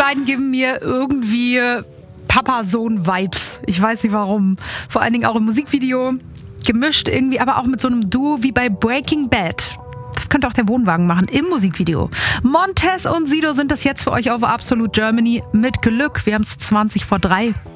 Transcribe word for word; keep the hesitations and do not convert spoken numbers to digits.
beiden geben mir irgendwie Papa-Sohn-Vibes. Ich weiß nicht warum. Vor allen Dingen auch im Musikvideo. Gemischt irgendwie, aber auch mit so einem Duo wie bei Breaking Bad. Das könnte auch der Wohnwagen machen im Musikvideo. Montez und Sido sind das jetzt für euch auf Absolute Germany mit Glück. Wir haben es zwanzig vor drei.